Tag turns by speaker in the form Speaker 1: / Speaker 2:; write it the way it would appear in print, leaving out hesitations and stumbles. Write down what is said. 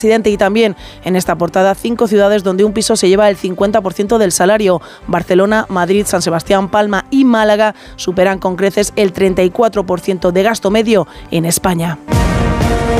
Speaker 1: Y también en esta portada 5 ciudades donde un piso se lleva el 50% del salario. Barcelona, Madrid, San Sebastián, Palma y Málaga superan con creces el 34% de gasto medio en España.